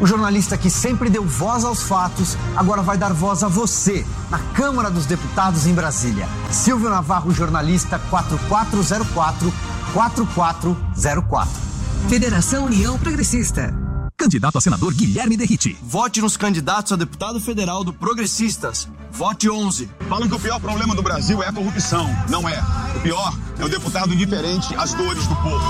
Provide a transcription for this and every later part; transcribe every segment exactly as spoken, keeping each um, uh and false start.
O jornalista que sempre deu voz aos fatos, agora vai dar voz a você, na Câmara dos Deputados em Brasília. Silvio Navarro, jornalista quatro quatro zero quatro, quatro quatro zero quatro. Federação União Progressista. Candidato a senador Guilherme Derrite. Vote nos candidatos a deputado federal do Progressistas. Vote onze. Falam que o pior problema do Brasil é a corrupção. Não é. O pior é o deputado indiferente às dores do povo.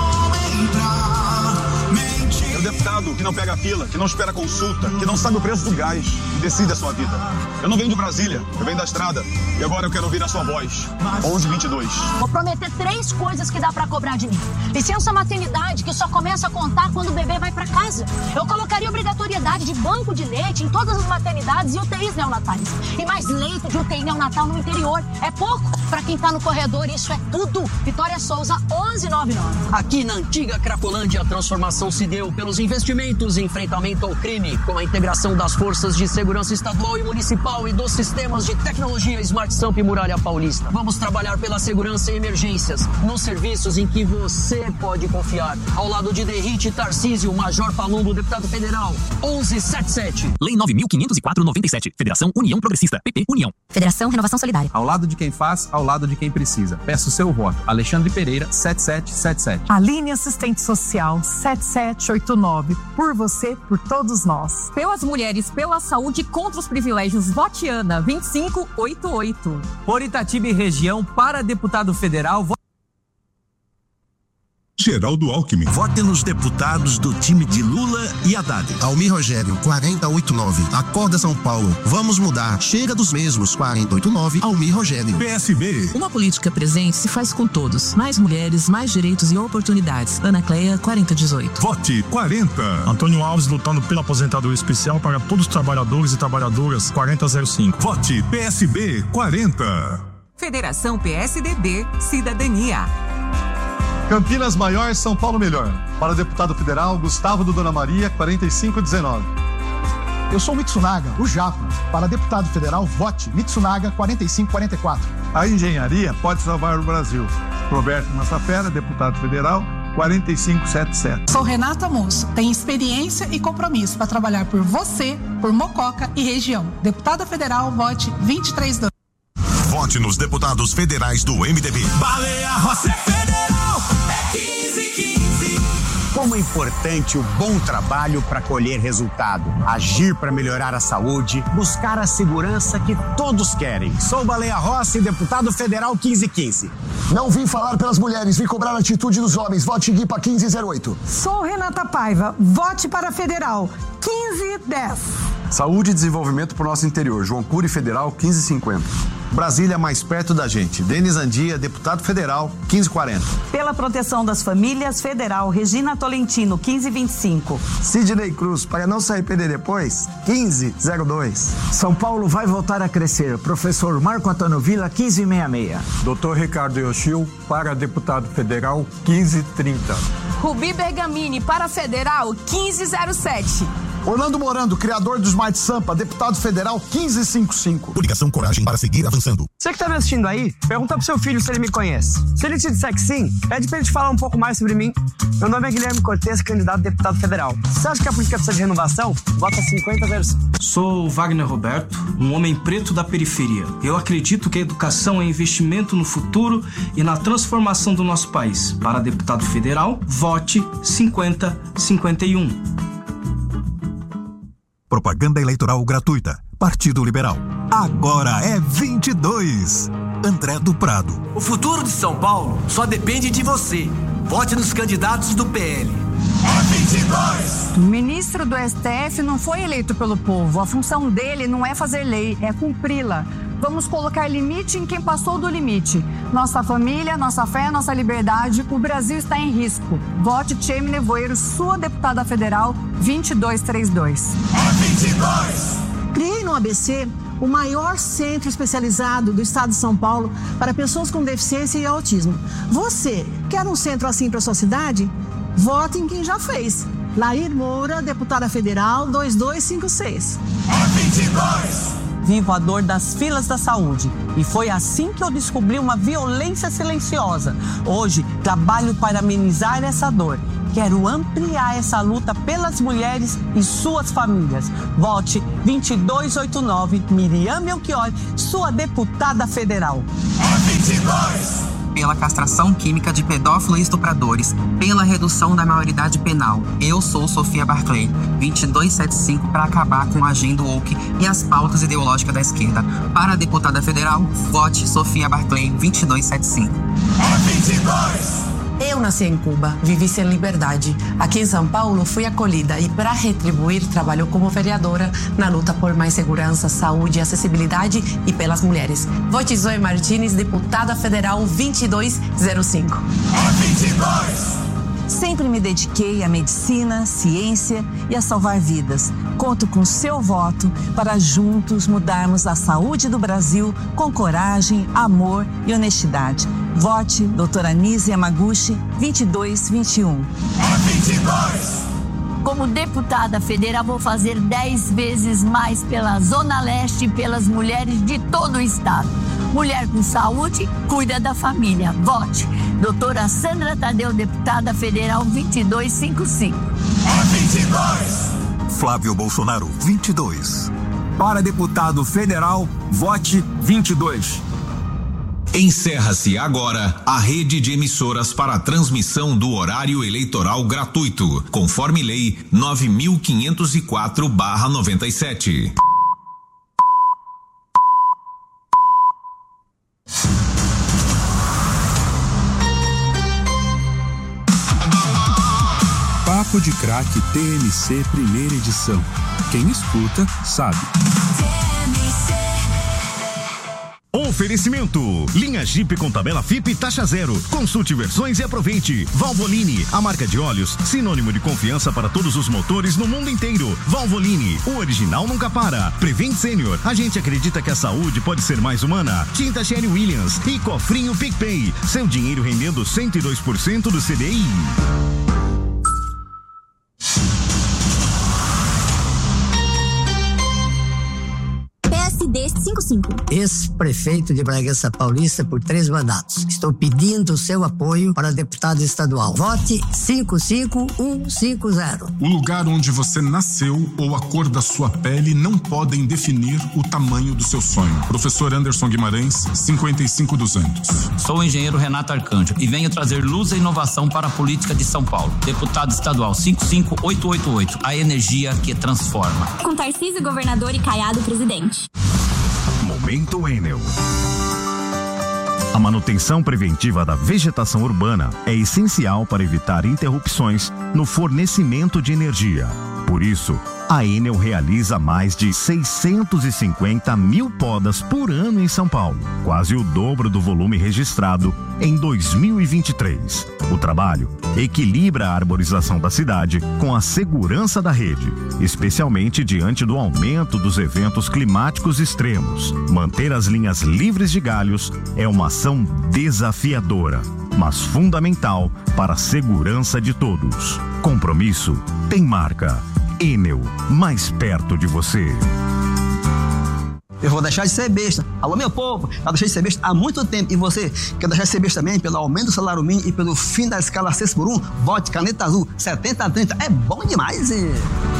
É o deputado que não pega fila, que não espera consulta, que não sabe o preço do gás e decide a sua vida. Eu não venho de Brasília, eu venho da estrada. E agora eu quero ouvir a sua voz. onze vinte e dois. Vou prometer três coisas que dá pra cobrar de mim. Licença maternidade, que só começa a contar quando o bebê vai pra casa. Eu colocaria obrigatoriedade de banco de leite em todas as maternidades e U T Is neonatais. E mais leito de U T I neonatal no interior. É pouco pra quem tá no corredor, isso é tudo. Vitória Souza, onze noventa e nove. Aqui na antiga Cracolândia, a transformação se deu pelos investimentos em enfrentamento ao crime, com a integração das forças de segurança estadual e municipal e dos sistemas de tecnologia Smart Samp e Muralha Paulista. Vamos trabalhar pela segurança e emergências, nos serviços em que você pode confiar. Ao lado de Derrite Tarcísio, Major Palumbo, deputado federal, onze setenta e sete. Lei nove mil quinhentos e quatro, noventa e sete. Federação União Progressista. P P União. Federação Renovação Solidária. Ao lado de quem faz, ao lado de quem precisa. Peço o seu voto. Alexandre Pereira, sete sete sete sete. Aline Assistente Social, sete sete oito nove. Por você, por todos nós. Pelas mulheres, pela saúde, contra os privilégios. Vote Ana, vinte e cinco oitenta e oito. Por Itatiba e região, para deputado federal, vote Geraldo Alckmin. Vote nos deputados do time de Lula e Haddad. Almir Rogério, quarenta e oito nove. Acorda São Paulo. Vamos mudar. Chega dos mesmos. quarenta e oito nove. Almir Rogério. P S B. Uma política presente se faz com todos. Mais mulheres, mais direitos e oportunidades. Ana Cleia, quarenta dezoito. Vote quarenta. Antônio Alves lutando pela aposentadoria especial para todos os trabalhadores e trabalhadoras. quarenta zero cinco. Vote P S B quarenta. Federação P S D B Cidadania. Campinas Maior, São Paulo Melhor. Para deputado federal, Gustavo do Dona Maria, quarenta e cinco dezenove. Eu sou o Mitsunaga, o Japa. Para deputado federal, vote Mitsunaga, quarenta e cinco quarenta e quatro. A engenharia pode salvar o Brasil. Roberto Massafera, deputado federal, quarenta e cinco setenta e sete. Sou Renata Moço, tenho experiência e compromisso para trabalhar por você, por Mococa e região. Deputada federal, vote vinte e três dois. Vote nos deputados federais do M D B. Baleia Rossi Federal é quinze quinze. Como é importante o bom trabalho para colher resultado, agir para melhorar a saúde, buscar a segurança que todos querem. Sou Baleia Rossi, deputado federal quinze quinze. Não vim falar pelas mulheres, vim cobrar a atitude dos homens. Vote Guipa quinze zero oito. Sou Renata Paiva, vote para federal quinze dez. Saúde e desenvolvimento para o nosso interior. João Cury Federal quinze cinquenta. Brasília mais perto da gente. Denis Andia, deputado federal, quinze quarenta. Pela proteção das famílias, federal, Regina Tolentino, quinze vinte e cinco. Sidney Cruz, para não se arrepender depois, quinze zero dois. São Paulo vai voltar a crescer. Professor Marco Antônio Vila, quinze sessenta e seis. doutor Ricardo Yoshio, para deputado federal, quinze trinta. Rubi Bergamini, para federal, quinze zero sete. Orlando Morando, criador do Smart Sampa, deputado federal quinze cinquenta e cinco. Coligação Coragem para seguir avançando. Você que tá me assistindo aí, pergunta pro seu filho se ele me conhece. Se ele te disser que sim, pede pra ele te falar um pouco mais sobre mim. Meu nome é Guilherme Cortes, candidato a deputado federal. Você acha que a política precisa de renovação? Vota cinquenta zero cinco. Sou Wagner Roberto, um homem preto da periferia. Eu acredito que a educação é investimento no futuro e na transformação do nosso país. Para deputado federal, vote cinquenta cinquenta e um. Propaganda eleitoral gratuita. Partido Liberal. Agora é vinte e dois. André do Prado. O futuro de São Paulo só depende de você. Vote nos candidatos do P L. É vinte e dois. O ministro do S T F não foi eleito pelo povo. A função dele não é fazer lei, é cumpri-la. Vamos colocar limite em quem passou do limite. Nossa família, nossa fé, nossa liberdade, o Brasil está em risco. Vote Tcheme Nevoeiro, sua deputada federal, vinte e dois trinta e dois. É vinte e dois. Criei no A B C o maior centro especializado do estado de São Paulo para pessoas com deficiência e autismo. Você quer um centro assim para sua cidade? Vote em quem já fez. Lair Moura, deputada federal, dois dois cinco seis. É vinte e dois. Vivo a dor das filas da saúde e foi assim que eu descobri uma violência silenciosa. Hoje, trabalho para amenizar essa dor. Quero ampliar essa luta pelas mulheres e suas famílias. Vote vinte e dois oitenta e nove, Miriam Melchior, sua deputada federal. É vinte e dois! Pela castração química de pedófilos e estupradores, pela redução da maioridade penal. Eu sou Sofia Barclay, vinte e dois setenta e cinco, para acabar com a agenda woke e as pautas ideológicas da esquerda. Para a deputada federal, vote Sofia Barclay, vinte e dois setenta e cinco. É vinte e dois! Eu nasci em Cuba, vivi sem liberdade. Aqui em São Paulo fui acolhida e, para retribuir, trabalho como vereadora na luta por mais segurança, saúde, acessibilidade e pelas mulheres. Vote Zoe Martins, deputada federal, vinte e dois zero cinco. É vinte e dois! Sempre me dediquei à medicina, ciência e a salvar vidas. Conto com seu voto para juntos mudarmos a saúde do Brasil com coragem, amor e honestidade. Vote doutora Anise Yamaguchi, vinte e dois vinte e um. É vinte e dois! Como deputada federal, vou fazer dez vezes mais pela Zona Leste e pelas mulheres de todo o estado. Mulher com saúde, cuida da família. Vote doutora Sandra Tadeu, deputada federal, vinte e dois cinquenta e cinco. É vinte e dois! Flávio Bolsonaro, vinte e dois. Para deputado federal, vote vinte e dois. Encerra-se agora a rede de emissoras para a transmissão do horário eleitoral gratuito, conforme lei nove mil quinhentos e quatro barra noventa e sete. Papo de Craque T M C primeira edição. Quem escuta, sabe. Oferecimento: linha Jeep com tabela F I P e taxa zero. Consulte versões e aproveite. Valvoline, a marca de óleos, sinônimo de confiança para todos os motores no mundo inteiro. Valvoline, o original nunca para. Prevent Senior, a gente acredita que a saúde pode ser mais humana. Tinta Sherry Williams e Cofrinho PicPay, seu dinheiro rendendo cento e dois por cento do C D I. cinquenta e cinco. Ex-prefeito de Bragança Paulista por três mandatos. Estou pedindo o seu apoio para deputado estadual. Vote cinco cinco um cinco zero. O lugar onde você nasceu ou a cor da sua pele não podem definir o tamanho do seu sonho. Professor Anderson Guimarães, cinquenta e cinco duzentos. Sou o engenheiro Renato Arcanjo e venho trazer luz e inovação para a política de São Paulo. Deputado estadual cinco cinco oito oito oito. A energia que transforma. Com Tarcísio governador e Caiado presidente. Momento Enel. A manutenção preventiva da vegetação urbana é essencial para evitar interrupções no fornecimento de energia. Por isso, a Enel realiza mais de seiscentos e cinquenta mil podas por ano em São Paulo, quase o dobro do volume registrado em dois mil e vinte e três. O trabalho equilibra a arborização da cidade com a segurança da rede, especialmente diante do aumento dos eventos climáticos extremos. Manter as linhas livres de galhos é uma ação desafiadora, mas fundamental para a segurança de todos. Compromisso tem marca. Enel, mais perto de você. Eu vou deixar de ser besta. Alô, meu povo, eu deixei de ser besta há muito tempo. E você quer deixar de ser besta também pelo aumento do salário mínimo e pelo fim da escala seis por um? Vote caneta azul setenta a trinta. É bom demais, e...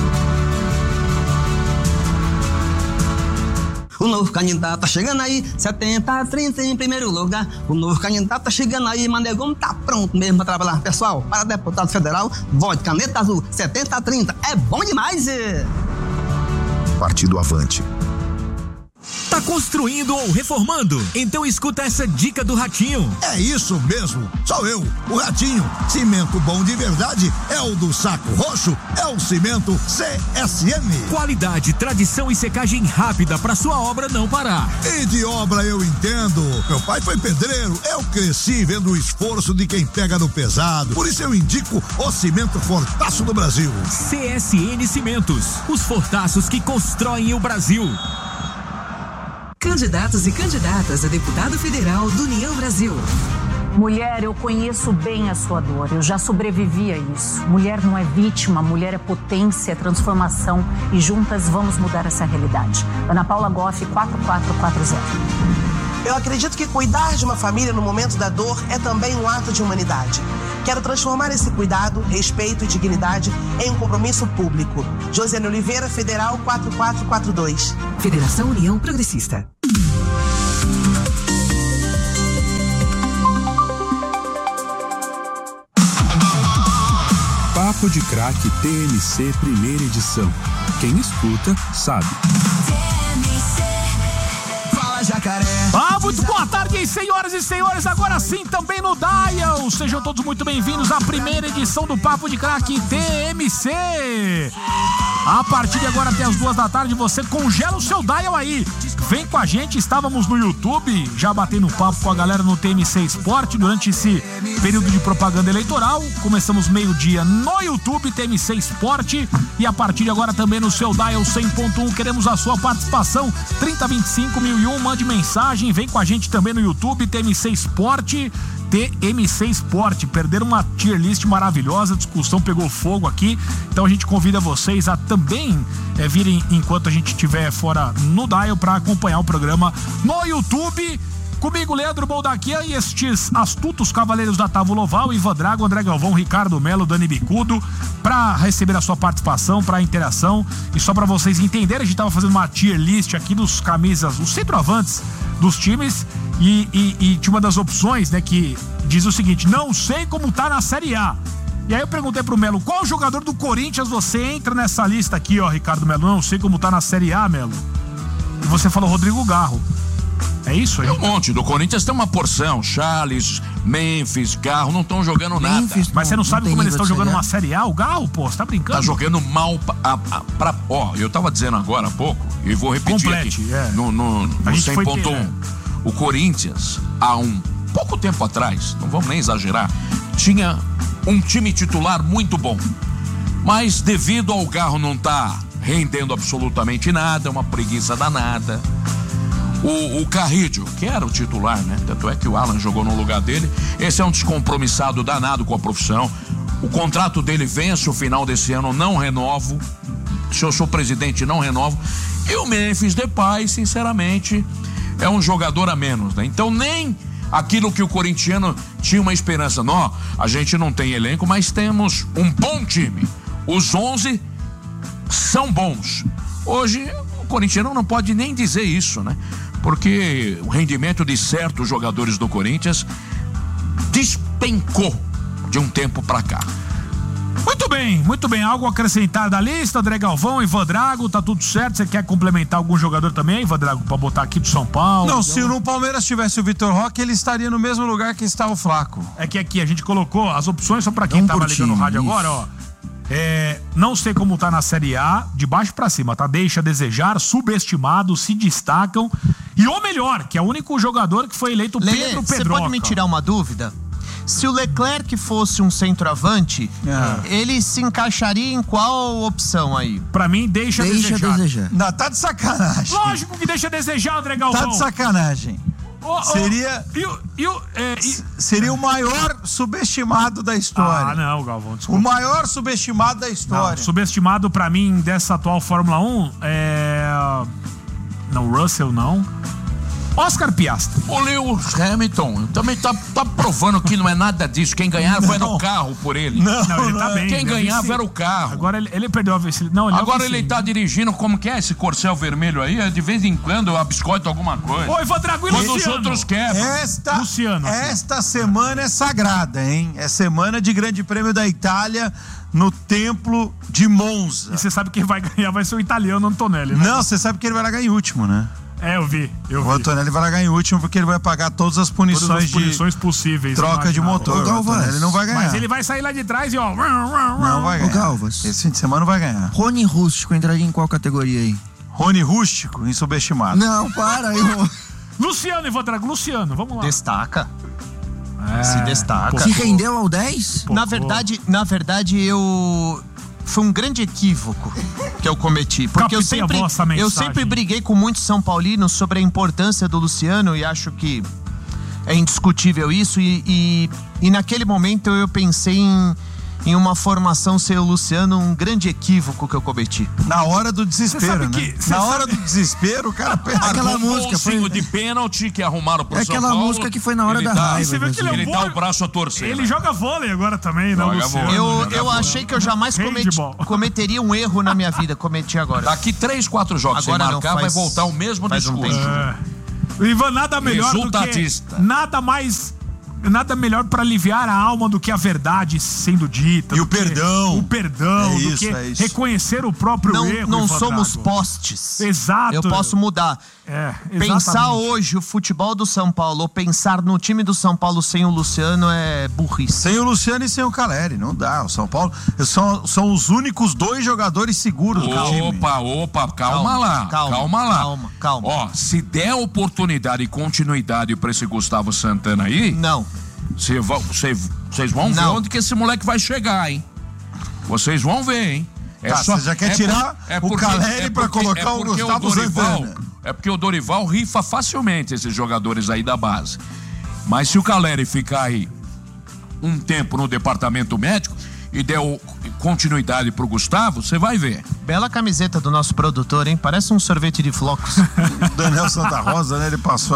O novo candidato tá chegando aí, setenta a trinta em primeiro lugar. O novo candidato tá chegando aí, Manegão tá pronto mesmo pra trabalhar. Pessoal, para deputado federal, vote caneta azul, setenta a trinta. É bom demais, e... Partido Avante. Tá construindo ou reformando? Então escuta essa dica do Ratinho. É isso mesmo, sou eu, o Ratinho. Cimento bom de verdade é o do Saco Roxo, é o Cimento C S M. Qualidade, tradição e secagem rápida para sua obra não parar. E de obra eu entendo. Meu pai foi pedreiro, eu cresci vendo o esforço de quem pega no pesado. Por isso eu indico o Cimento Fortaço do Brasil. C S N Cimentos, os fortaços que constroem o Brasil. Candidatos e candidatas a deputado federal do União Brasil. Mulher, eu conheço bem a sua dor, eu já sobrevivi a isso. Mulher não é vítima, mulher é potência, é transformação e juntas vamos mudar essa realidade. Ana Paula Goff, quatro quatro quatro zero. Eu acredito que cuidar de uma família no momento da dor é também um ato de humanidade. Quero transformar esse cuidado, respeito e dignidade em um compromisso público. Josiane Oliveira, Federal quatro quatro quatro dois. Federação União Progressista. Papo de Craque T M C Primeira Edição. Quem escuta, sabe. Jacaré. Ah, muito boa tarde, senhoras e senhores. Agora sim, também no Dial. Sejam todos muito bem-vindos à primeira edição do Papo de Craque T M C. A partir de agora até as duas da tarde, você congela o seu Dial aí. Vem com a gente, estávamos no YouTube, já batendo papo com a galera no T M C Esporte durante esse período de propaganda eleitoral. Começamos meio-dia no YouTube, T M C Esporte. E a partir de agora também no seu Dial cem ponto um, queremos a sua participação. trinta, vinte e cinco, mil e um, mande mensagem. Vem com a gente também no YouTube, T M C Esporte. T M C Esporte, perderam uma tier list maravilhosa, a discussão pegou fogo aqui, então a gente convida vocês a também é, virem enquanto a gente estiver fora no Dial para acompanhar o programa no YouTube. Comigo, Leandro Boldaquia e estes astutos cavaleiros da Távola Oval, Ivan Drago, André Galvão, Ricardo Melo, Dani Bicudo, para receber a sua participação, para interação. E só para vocês entenderem, a gente tava fazendo uma tier list aqui dos camisas, os centroavantes dos times e, e, e tinha uma das opções, né, que diz o seguinte: não sei como tá na Série A. E aí eu perguntei pro Melo, qual jogador do Corinthians você entra nessa lista aqui, ó, Ricardo Melo? Não sei como tá na Série A, Melo. E você falou Rodrigo Garro. É isso aí? Tem um monte. Do Corinthians tem uma porção. Charles, Memphis, Garro, não estão jogando nada. Mas você não, não sabe como eles estão jogando uma Série A? O Garro, pô, você tá brincando? Tá jogando mal pra... pra ó, eu tava dizendo agora há pouco, e vou repetir Complete, aqui, é. no, no, no cem ponto um. É. O Corinthians, há um pouco tempo atrás, não vamos nem exagerar, tinha um time titular muito bom. Mas devido ao Garro não tá rendendo absolutamente nada, uma preguiça danada. O, o Carrillo, que era o titular, né? Tanto é que o Alan jogou no lugar dele. Esse é um descompromissado danado com a profissão. O contrato dele vence o final desse ano, não renovo. Se eu sou presidente, não renovo. E o Memphis Depay, sinceramente, é um jogador a menos, né? Então nem aquilo que o corintiano tinha uma esperança. Não, a gente não tem elenco, mas temos um bom time. Os onze são bons. Hoje, o corintiano não pode nem dizer isso, né? Porque o rendimento de certos jogadores do Corinthians despencou de um tempo pra cá. Muito bem, muito bem. Algo a acrescentar da lista, André Galvão, Ivan Drago, tá tudo certo? Você quer complementar algum jogador também, Ivan Drago, pra botar aqui do São Paulo? Não, se no Palmeiras tivesse o Vitor Roque, ele estaria no mesmo lugar que está o Flaco. É que aqui a gente colocou as opções só pra quem tava ligando no rádio agora, ó. É, não sei como tá na Série A, de baixo pra cima, tá? Deixa a desejar, subestimados, se destacam. E ou melhor, que é o único jogador que foi eleito Lelê, Pedro Pedroca. Você Pedroca. pode me tirar uma dúvida? Se o Leclerc fosse um centroavante, é. ele se encaixaria em qual opção aí? Pra mim, deixa, deixa desejar. desejar. Não, tá de sacanagem. Lógico que deixa desejar, André Galvão. Tá de sacanagem. Oh, oh, seria e, e, é, e, seria o maior subestimado da história. Ah, não, Galvão, desculpa. O maior subestimado da história. Não, subestimado pra mim dessa atual Fórmula um é... Não, Russell não. Oscar Piastri. O Lewis Hamilton também tá, tá provando que não é nada disso. Quem ganhava não. era o carro por ele. Não, não ele tá bem. Quem ganhava era o carro. Agora ele, ele perdeu a vez. Não, ele Agora ele tá dirigindo, como que é esse corcel vermelho aí? De vez em quando eu abiscoito alguma coisa. Oi, Ivan Drago e Quando Luciano. os outros quebram. Esta, Luciano, esta semana é sagrada, hein? É semana de Grande Prêmio da Itália no Templo de Monza. E você sabe que quem vai ganhar vai ser o italiano Antonelli, né? Não, você sabe que ele vai largar em último, né? É, eu vi, eu vi. O Antonelli vai largar em último porque ele vai pagar todas as punições, todas as punições de possíveis. Troca de motor. O Galvas. Ele não vai ganhar. Mas ele vai sair lá de trás e ó. Não vai ganhar. O Galvas. Esse fim de semana não vai ganhar. Rony Rústico entraria em qual categoria aí? Rony Rústico, insubestimado. Não, para, eu... Luciano, Ivan Drago, Luciano, vamos lá. Destaca. É, Se destaca. Se rendeu ao dez? Na verdade, na verdade, eu... Foi um grande equívoco que eu cometi, porque eu sempre, eu sempre briguei com muitos são paulinos sobre a importância do Luciano e acho que é indiscutível isso e, e, e naquele momento eu pensei em, em uma formação sem o Luciano, um grande equívoco que eu cometi. Na hora do desespero, que, né? Na hora do desespero, o cara pensa. Aquela música foi de pênalti que arrumaram pro é São aquela Paulo. música que foi na hora ele da dá, raiva. Você viu que ele, é ele um dá bom- o braço a torcer. Ele né? joga vôlei agora também, né, Joga Luciano? vôlei. Eu, Joga eu vôlei. achei que eu jamais cometi, Handball. cometeria um erro na minha vida. Cometi agora. Daqui três, quatro jogos Agora sem não, marcar, faz- vai voltar o mesmo faz um discurso. É. Ivan, nada melhor do que... Resultadista. Nada mais... Nada melhor pra aliviar a alma do que a verdade sendo dita. E do o que perdão. O perdão, É do isso, que é isso. reconhecer o próprio Não, erro. não Ivan somos Drago. postes. Exato. Eu posso mudar. É, Pensar exatamente. hoje o futebol do São Paulo, ou pensar no time do São Paulo sem o Luciano é burrice. Sem o Luciano e sem o Caleri, não dá. O São Paulo são, são os únicos dois jogadores seguros do time. Opa, opa, calma, Calma, lá, calma, calma, lá. calma, calma. Ó, se der oportunidade e continuidade pra esse Gustavo Santana aí, Não. vocês vão ver Não. onde que esse moleque vai chegar, hein? Vocês vão ver, hein? Tá, você já quer tirar o Caleri pra colocar o porque Gustavo Dorival, Santana. É porque o Dorival rifa facilmente esses jogadores aí da base. Mas se o Caleri ficar aí um tempo no departamento médico e der o- continuidade pro Gustavo, você vai ver. Bela camiseta do nosso produtor, hein? Parece um sorvete de flocos. Daniel Santa Rosa, né? Ele passou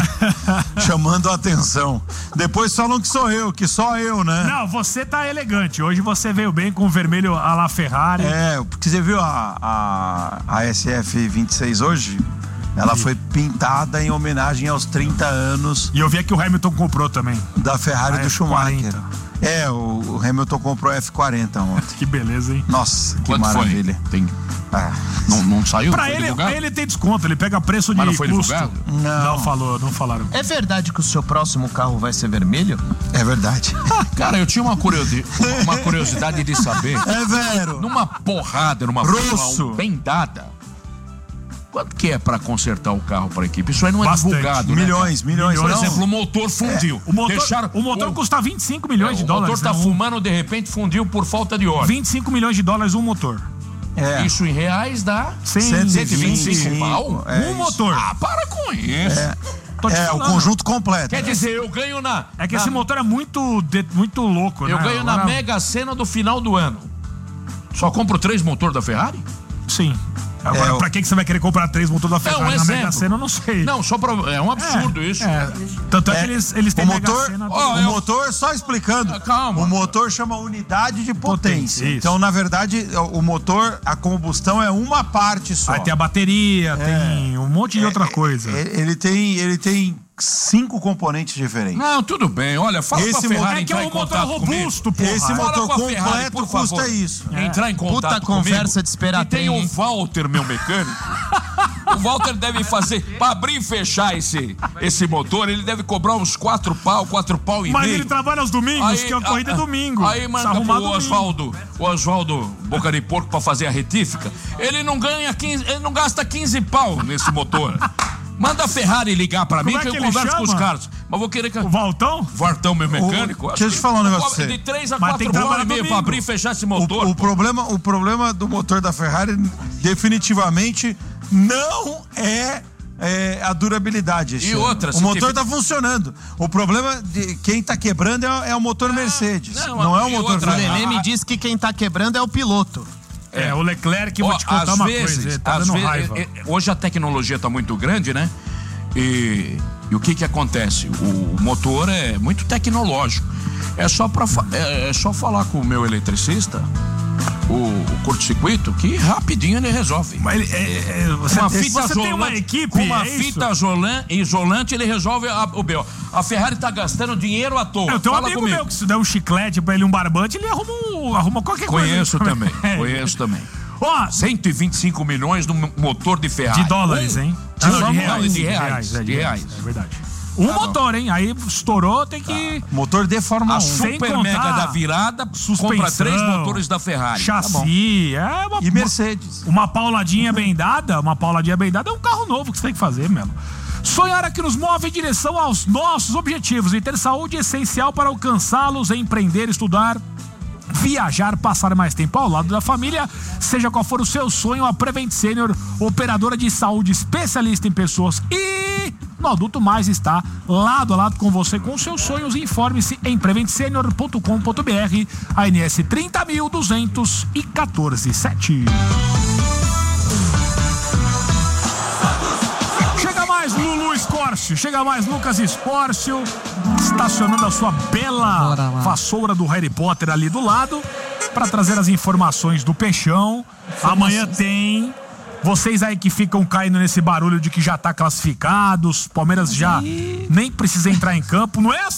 aqui chamando a atenção. Depois falam que sou eu, que só eu, né? Não, você tá elegante. Hoje você veio bem com o vermelho à la Ferrari. É, porque você viu a, a, a S F vinte e seis hoje? Ela foi pintada em homenagem aos trinta anos. E eu vi que o Hamilton comprou também. Da Ferrari A do F Schumacher. quarenta. É, o, o Hamilton comprou a F quarenta ontem. Que beleza, hein? Nossa, que Quanto maravilha. foi? Tem... Ah, Não, não saiu? Pra Foi ele, divulgado? ele tem desconto, ele pega preço de Mas não foi custo. divulgado? Não. Não falou, não falaram. É verdade que o seu próximo carro vai ser vermelho? É verdade. Cara, eu tinha uma, curiosi- uma curiosidade de saber. É vero. Numa porrada, numa Grosso. Fórmula um bem dada, quanto que é pra consertar o carro pra equipe? Isso aí não é Bastante. divulgado, Milhões, né? milhões. Por Não. exemplo, o motor fundiu. O motor, Deixaram- o motor o- custa vinte e cinco milhões de o dólares. motor tá né? Um- fumando, de repente fundiu por falta de óleo. vinte e cinco milhões de dólares um motor. É. Isso em reais dá Cem- cento e vinte e cinco pau? É um isso. motor. Ah, para com isso. É, Tô te é o falando. conjunto completo. Quer dizer, eu ganho na... É que na- esse motor é muito, de- muito louco, Eu né? ganho na Agora- Mega Sena do final do ano. Só compro três motores da Ferrari? Sim. Agora, É, o- pra que que você vai querer comprar três motores da É um Ferrari na Mega exemplo. Sena? Eu não sei. Não, só pra... É um absurdo isso. É. Tanto é, É, que eles, eles têm o Mega motor, Sena. Ó, o eu- motor, só explicando. Ah, calma. O motor chama unidade de potência. Potência, isso. Então, na verdade, o motor, a combustão é uma parte só. Aí tem a bateria, tem um monte de outra coisa. Ele ele tem, ele tem cinco componentes diferentes. Não, tudo bem. Olha, fala Esse com a Ferrari motor- É que é entrar em um motor contato comigo. robusto, porra. Esse É. motor Fala com a Ferrari, completo por favor. custa isso. Entrar em contato Puta comigo. conversa de esperar E tem tem, o hein? Walter, meu mecânico. O Walter deve fazer, pra abrir e fechar esse, esse motor, ele deve cobrar uns quatro pau, quatro pau e Mas meio. ele trabalha aos domingos, Aí, que a corrida é ah, domingo. Aí Precisa manda arrumar pro domingo. Oswaldo, o Oswaldo Boca de Porco pra fazer a retífica. Ele não ganha quinze, ele não gasta quinze pau nesse motor. Manda a Ferrari ligar pra mim Como é que eu que ele converso com os chama? caras. Mas vou querer que... O Valtão? Vartão, meu mecânico. O- acho deixa eu que te falar um negócio pra você. De três a Mas quatro tem que pau trabalhar e meio domingo. pra abrir e fechar esse motor. O, o pô. problema, o problema do motor da Ferrari definitivamente não é, é, a durabilidade. esse E ano. outra, o se motor tiver- tá funcionando. O problema de quem tá quebrando é, é o motor Mercedes. não, Não, é o e motor outra, O Ferrari. Nenê me disse que quem tá quebrando é o piloto. É, o Leclerc, eu vou Ó, te contar às uma vezes, coisa, ele tá às dando vezes, raiva. é, é, hoje a tecnologia tá muito grande, né? E, e o que que acontece? O motor é muito tecnológico. É só, pra, fa- é, é só falar com o meu eletricista, o, o curto-circuito, que rapidinho ele resolve. Mas ele- é- é- você Com uma tem- fita você tem isolante, uma equipe, com uma é isso? fita isolan- isolante, ele resolve a- o B O. A Ferrari tá gastando dinheiro à toa. Eu tenho um Fala amigo comigo. meu que se der um chiclete pra ele, um barbante, ele arruma, um, arruma qualquer Conheço coisa. também, É. conheço também. Ó, cento e vinte e cinco milhões no motor de Ferrari. de dólares, Um. hein? De, Não, não, de reais. de reais. é, De reais. É verdade. Um Tá bom. motor, hein? Aí estourou, tem que... Motor de Fórmula A um. Sem super contar mega da virada compra três motores da Ferrari. Tá bom. Chassi, é uma, E Mercedes. uma pauladinha bem dada, uma pauladinha bem dada é um carro novo que você tem que fazer, mesmo. Sonhar é que nos move em direção aos nossos objetivos e ter saúde é essencial para alcançá-los, empreender, estudar, viajar, passar mais tempo ao lado da família. Seja qual for o seu sonho, a Prevent Senior, operadora de saúde especialista em pessoas e no Adulto Mais está lado a lado com você, com seus sonhos. Informe-se em prevent senior ponto com ponto b r, A N S trinta mil duzentos e quatorze sete. Chega mais Lulu Escórcio, chega mais Lucas Escórcio, estacionando a sua bela vassoura do Harry Potter ali do lado, para trazer as informações do Peixão. Amanhã tem. Vocês aí que ficam caindo nesse barulho de que já tá classificados, Palmeiras já nem precisa entrar em campo, não é assim?